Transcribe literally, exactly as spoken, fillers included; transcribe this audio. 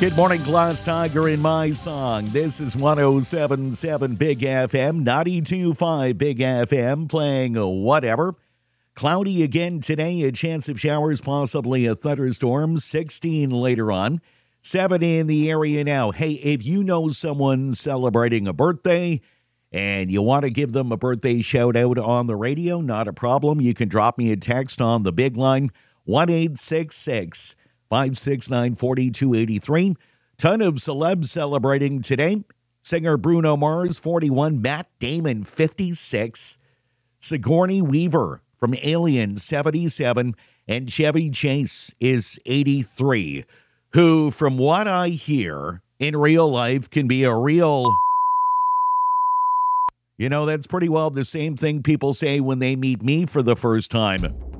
Good morning, Glass Tiger in my song. This is one oh seven point seven Big F M, ninety-two point five Big F M, playing whatever. Cloudy again today, a chance of showers, possibly a thunderstorm, sixteen later on, seven in the area now. Hey, if you know someone celebrating a birthday and you want to give them a birthday shout out on the radio, not a problem. You can drop me a text on the big line, one eight six six, five six nine, four two eight three. Ton of celebs celebrating today. Singer Bruno Mars, forty-one. Matt Damon, fifty-six. Sigourney Weaver from Alien, seventy-seven. And Chevy Chase is eighty-three. Who, from what I hear, in real life can be a real... You know, that's pretty well the same thing people say when they meet me for the first time.